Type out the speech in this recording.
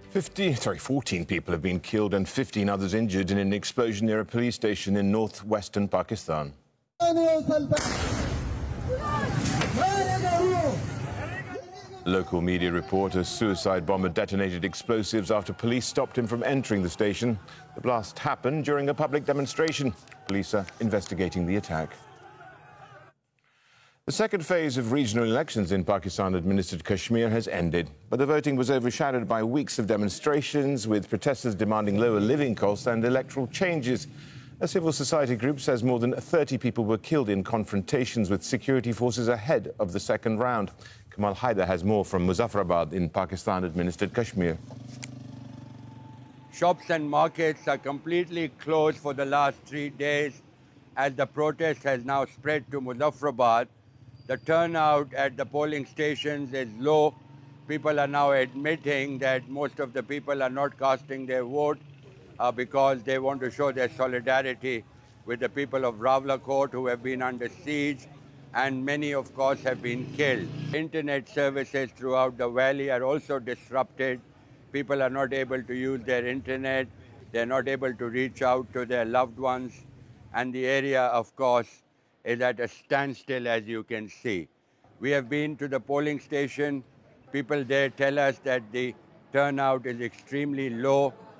14 people have been killed and 15 others injured in an explosion near a police station in northwestern Pakistan. Local media report a suicide bomber detonated explosives after police stopped him from entering the station. The blast happened during a public demonstration. Police are investigating the attack. The second phase of regional elections in Pakistan-administered Kashmir has ended, but the voting was overshadowed by weeks of demonstrations, with protesters demanding lower living costs and electoral changes. A civil society group says more than 30 people were killed in confrontations with security forces ahead of the second round. Kamal Haider has more from Muzaffarabad in Pakistan-administered Kashmir. Shops and markets are completely closed for the last 3 days as the protest has now spread to Muzaffarabad. The turnout at the polling stations is low. People are now admitting that most of the people are not casting their vote because they want to show their solidarity with the people of Rawalakot who have been under siege, and many, of course, have been killed. Internet services throughout the valley are also disrupted. People are not able to use their internet. They're not able to reach out to their loved ones. And the area, of course, is at a standstill, as you can see. We have been to the polling station. People there tell us that the turnout is extremely low.